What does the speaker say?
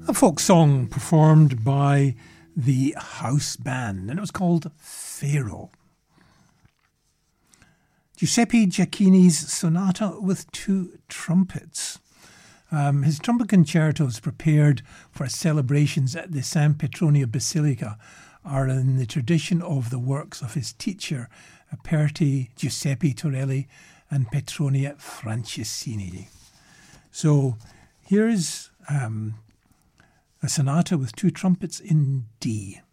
A folk song performed by the house band, and it was called Pharaoh. Giuseppe Giacchini's Sonata with Two Trumpets. His trumpet concertos prepared for celebrations at the San Petronio Basilica are in the tradition of the works of his teacher, Aperti Giuseppe Torelli and Petronia Franceschini. So here is a sonata with two trumpets in D.